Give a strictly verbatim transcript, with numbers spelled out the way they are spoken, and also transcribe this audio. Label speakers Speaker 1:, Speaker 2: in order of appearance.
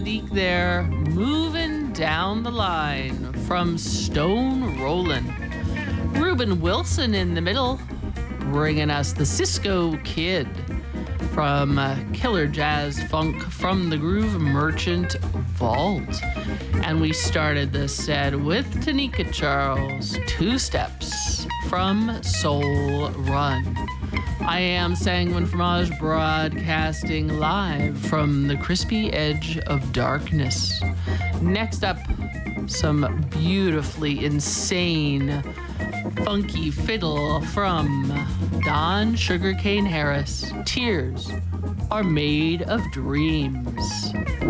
Speaker 1: Deke there, moving down the line from Stone Rollin'. Ruben Wilson in the middle, bringing us the Cisco Kid from uh, Killer Jazz Funk from the Groove Merchant Vault. And we started this set with Tanika Charles, Two Steps from Soul Run. I am Sanguine Fromage, broadcasting live from the crispy edge of darkness. Next up, some beautifully insane, funky fiddle from Don Sugarcane Harris. Tears are made of dreams.